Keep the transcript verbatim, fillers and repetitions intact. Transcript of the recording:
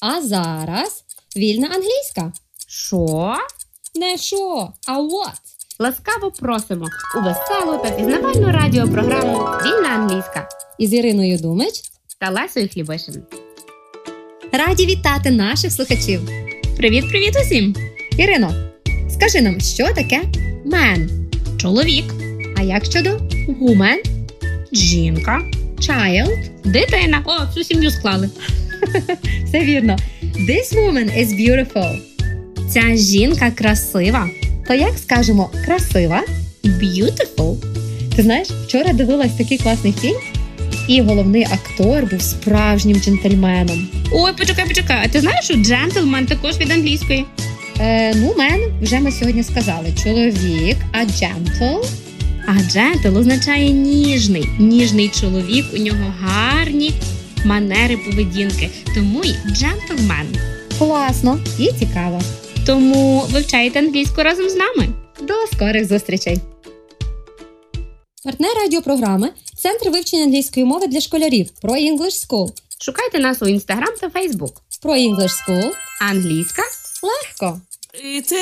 А зараз вільна англійська. Що? Не що, а what? Ласкаво просимо у веселу та пізнавальну радіопрограму «Вільна англійська» Із Іриною Думич та Лесею Хлібишин. раді вітати наших слухачів. Привіт-привіт усім! Ірино, скажи нам, що таке man? Чоловік, А як щодо woman, жінка, child? дитина. О, всю сім'ю склали. Все вірно. This woman is beautiful. Ця жінка красива. То як скажемо красива? Beautiful. Ти знаєш, вчора дивилась такий класний фільм, і головний актор був справжнім джентльменом. Ой, почекай, почекай. А ти знаєш, що джентльмен також від англійської? Е, ну, мен, вже ми сьогодні сказали. Чоловік, а gentle? А джентл означає ніжний. Ніжний чоловік, у нього гарні манери поведінки. Тому й джентльмен. Класно і цікаво. Тому вивчайте англійську разом з нами. До скорих зустрічей! Партнер радіопрограми – Центр вивчення англійської мови для школярів Pro English School. Шукайте нас у Instagram та Facebook. Pro English School Англійська легко!